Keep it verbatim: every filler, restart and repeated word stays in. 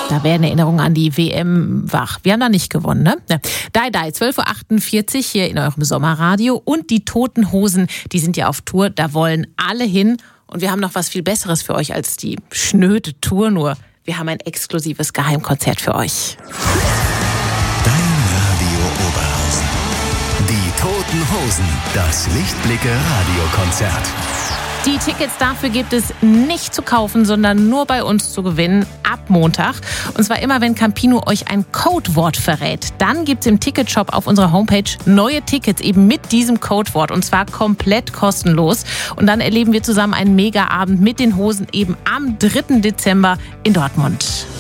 Da werden Erinnerungen an die W M wach. Wir haben da nicht gewonnen, ne? Ja. Die Die, zwölf Uhr achtundvierzig hier in eurem Sommerradio. Und die Toten Hosen, die sind ja auf Tour. Da wollen alle hin. Und wir haben noch was viel Besseres für euch als die schnöde Tour nur. Wir haben ein exklusives Geheimkonzert für euch. Dein Radio Oberhausen. Die Toten Hosen. Das Lichtblicke-Radiokonzert. Die Tickets dafür gibt es nicht zu kaufen, sondern nur bei uns zu gewinnen ab Montag. Und zwar immer, wenn Campino euch ein Codewort verrät. Dann gibt es im Ticketshop auf unserer Homepage neue Tickets eben mit diesem Codewort. Und zwar komplett kostenlos. Und dann erleben wir zusammen einen Mega-Abend mit den Hosen eben am dritten Dezember in Dortmund.